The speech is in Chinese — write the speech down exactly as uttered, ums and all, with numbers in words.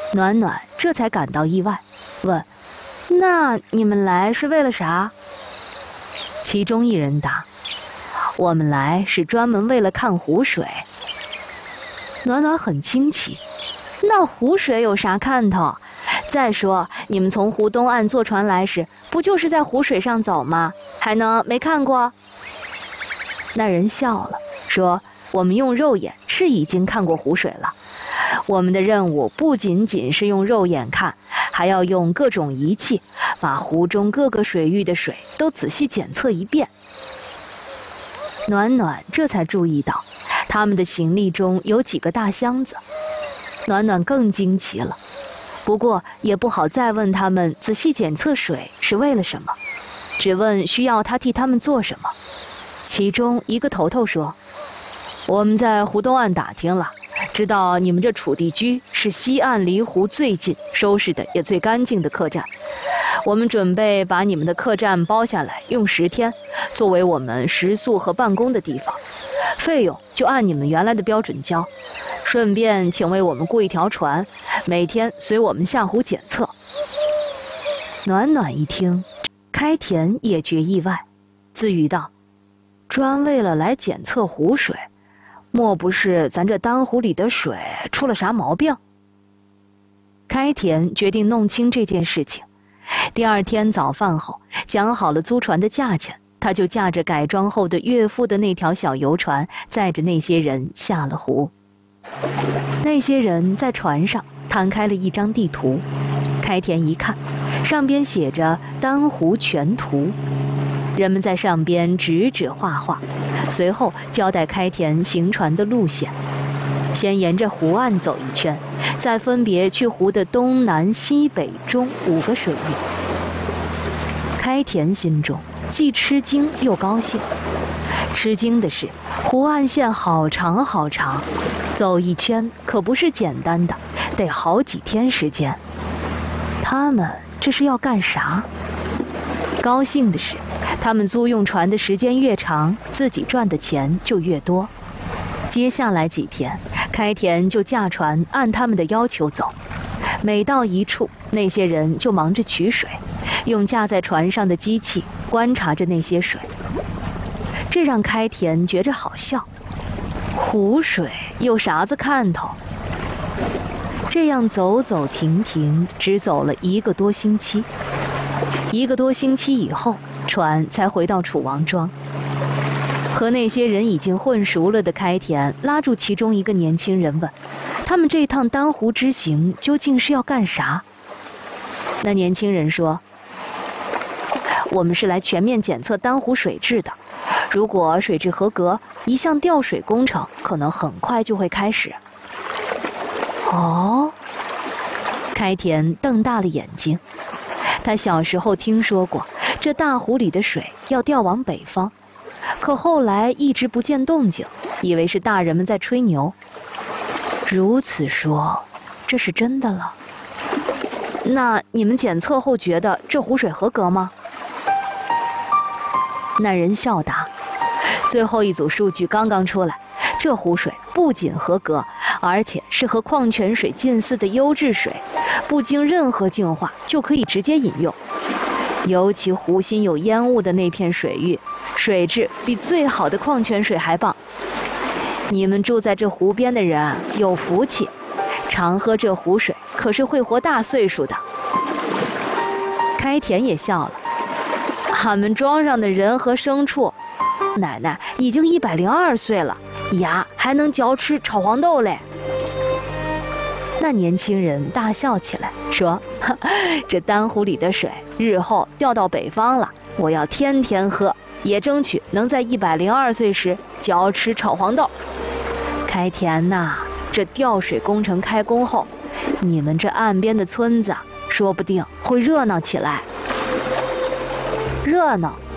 暖暖这才感到意外，问：“那你们来是为了啥？”其中一人答：“我们来是专门为了看湖水。”暖暖很惊奇：“那湖水有啥看头？再说你们从湖东岸坐船来时，不就是在湖水上走吗？还能没看过？”那人笑了，说：“我们用肉眼是已经看过湖水了。我们的任务不仅仅是用肉眼看，还要用各种仪器把湖中各个水域的水都仔细检测一遍。”暖暖这才注意到，他们的行李中有几个大箱子。暖暖更惊奇了，不过也不好再问他们仔细检测水是为了什么，只问需要他替他们做什么。其中一个头头说：“我们在湖东岸打听了，知道你们这楚地居是西岸离湖最近、收拾的也最干净的客栈。我们准备把你们的客栈包下来，用十天，作为我们食宿和办公的地方，费用就按你们原来的标准交。顺便请为我们雇一条船，每天随我们下湖检测。”暖暖一听，开田也觉意外，自语道：“专为了来检测湖水，莫不是咱这丹湖里的水出了啥毛病？”开田决定弄清这件事情。第二天早饭后，讲好了租船的价钱，他就驾着改装后的岳父的那条小游船，载着那些人下了湖。那些人在船上摊开了一张地图，开田一看，上边写着丹湖全图。人们在上边指指画画，随后交代开田行船的路线，先沿着湖岸走一圈，再分别去湖的东南西北中五个水域。开田心中既吃惊又高兴。吃惊的是，湖岸线好长好长，走一圈可不是简单的，得好几天时间。他们这是要干啥？高兴的是，他们租用船的时间越长，自己赚的钱就越多。接下来几天，开田就驾船按他们的要求走。每到一处，那些人就忙着取水，用架在船上的机器观察着那些水。这让开田觉着好笑，湖水有啥子看头？这样走走停停，只走了一个多星期。一个多星期以后，船才回到楚王庄。和那些人已经混熟了的开田拉住其中一个年轻人问：“他们这趟丹湖之行究竟是要干啥？”那年轻人说：“我们是来全面检测丹湖水质的。如果水质合格，一项调水工程可能很快就会开始。”哦，开田瞪大了眼睛。他小时候听说过这大湖里的水要调往北方，可后来一直不见动静，以为是大人们在吹牛。如此说，这是真的了。那你们检测后觉得这湖水合格吗？那人笑答：“最后一组数据刚刚出来，这湖水不仅合格，而且是和矿泉水近似的优质水，不经任何净化就可以直接饮用。尤其湖心有烟雾的那片水域，水质比最好的矿泉水还棒。你们住在这湖边的人有福气，常喝这湖水可是会活大岁数的。”开田也笑了：“俺们庄上的人和牲畜，奶奶已经一百零二岁了，牙还能嚼吃炒黄豆嘞。”那年轻人大笑起来，说：“这丹湖里的水日后调到北方了，我要天天喝，也争取能在一百零二岁时嚼吃炒黄豆。开田呐，这调水工程开工后，你们这岸边的村子说不定会热闹起来。”热闹